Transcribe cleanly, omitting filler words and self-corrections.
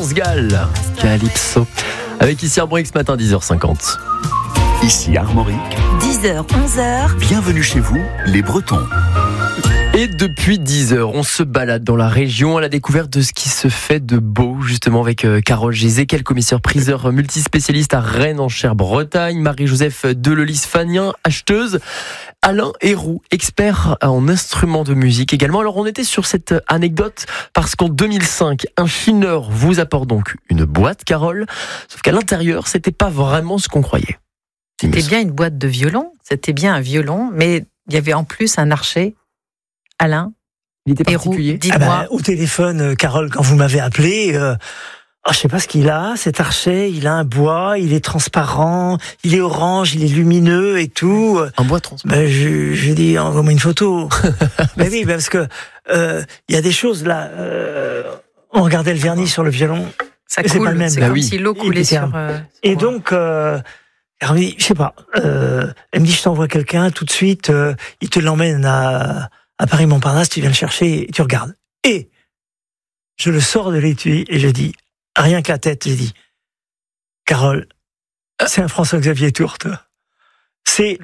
France Gall, Calypso. Avec ici Armorique ce matin, 10h50. Ici Armorique, 10h, 11h. bienvenue chez vous, les Bretons. Et depuis 10h, on se balade dans la région à la découverte de ce qui se fait de beau, justement avec Carole Gézé, commissaire priseur multispécialiste à Rennes en Cher-Bretagne, Marie-Joseph Delelis-Fanien, acheteuse, Alain Héroux, expert en instruments de musique également. Alors on était sur cette anecdote parce qu'en 2005, un chineur vous apporte donc une boîte, Carole, sauf qu'à l'intérieur, c'était pas vraiment ce qu'on croyait. C'était bien une boîte de violon, c'était bien un violon, mais il y avait en plus un archet. Alain Il était Héroux, particulier. dites-moi. Au téléphone, Carole, quand vous m'avez appelé, je sais pas ce qu'il a, cet archet, il a un bois, il est transparent, il est orange, il est lumineux et tout. Un bois transparent. Je dis, envoie-moi une photo. Mais oui, parce que il y a des choses là. On regardait le vernis sur le violon. Ça c'est coule, pas le même. c'est Bah comme oui. si l'eau coulait Il était sur... Et donc, elle me dit, je sais pas. Elle me dit, je t'envoie quelqu'un tout de suite. Il te l'emmène à Paris-Montparnasse. Tu viens le chercher et tu regardes. Et je le sors de l'étui et je dis, rien que la tête, j'ai dit, Carole, c'est un François-Xavier Tourte. C'est